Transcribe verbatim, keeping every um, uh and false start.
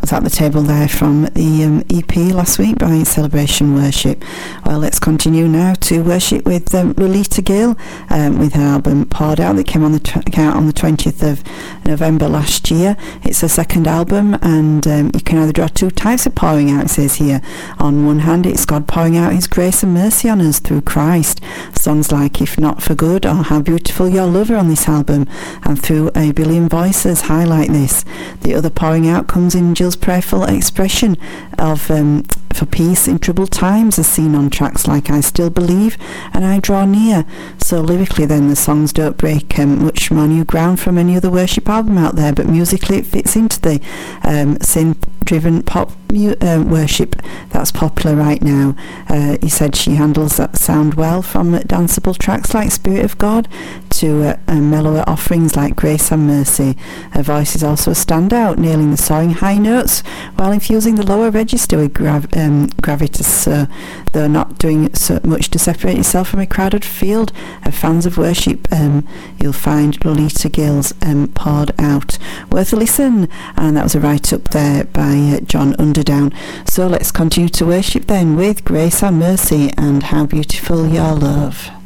was at the table there from the um, E P last week by Celebration Worship. Well, let's continue now to worship with um, Lolita Gill um, with her album Poured Out that came on the t- out on the twentieth of November last year. It's her second album, and um, you can either draw two types of pouring out, it says here. On one hand, it's God pouring out his grace and mercy on us through Christ. Songs like If Not For Good or How Beautiful Your Love are on this album, and Through a Billion Voices highlight this. The other pouring out comes in Jill's prayerful expression of um, for peace in troubled times, as seen on tracks like I Still Believe and I Draw Near. So lyrically then, the songs don't break um, much more new ground from any other worship album out there, but musically it fits into the um, synth-driven pop mu- uh, worship that's popular right now. Uh, he said she handles that sound well, from danceable tracks like Spirit of God to uh, uh, mellower offerings like Grace and Mercy. Her voice is also a standout, nailing the soaring high notes while infusing the lower register with grav- um, gravitas, so though not doing so much to separate yourself from a crowded field of fans of worship, um, you'll find Lolita Gill's um, Poured Out worth a listen. And that was a write-up there by uh, John Underdown. So let's continue to worship then with Grace and Mercy and How Beautiful Your Love.